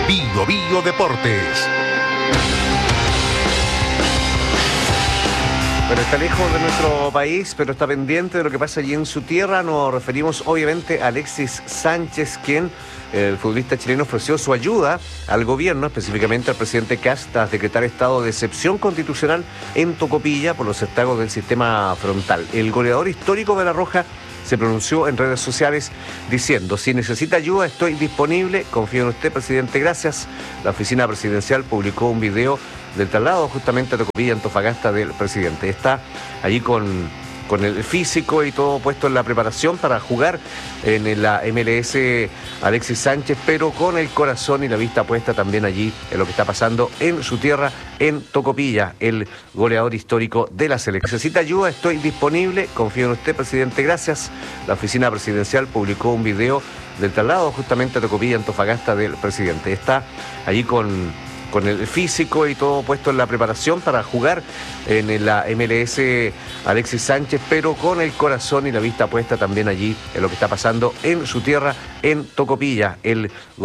Bio Bio Deportes. Bueno, está lejos de nuestro país, pero está pendiente de lo que pasa allí en su tierra. Nos referimos obviamente a Alexis Sánchez, quien, el futbolista chileno, ofreció su ayuda al gobierno, específicamente al presidente Kast, tras decretar estado de excepción constitucional en Tocopilla por los estragos del sistema frontal. El goleador histórico de La Roja se pronunció en redes sociales diciendo: si necesita ayuda, estoy disponible, confío en usted, presidente, gracias. La oficina presidencial publicó un video del traslado justamente a Tocopilla, Antofagasta, del presidente. Está allí con el físico y todo puesto en la preparación para jugar en la MLS Alexis Sánchez, pero con el corazón y la vista puesta también allí en lo que está pasando en su tierra, en Tocopilla, el goleador histórico de la selección. Necesita ayuda, estoy disponible, confío en usted, presidente, gracias. La oficina presidencial publicó un video del traslado justamente a Tocopilla, Antofagasta, del presidente. Está allí con el físico y todo puesto en la preparación para jugar en la MLS Alexis Sánchez, pero con el corazón y la vista puesta también allí en lo que está pasando en su tierra, en Tocopilla, el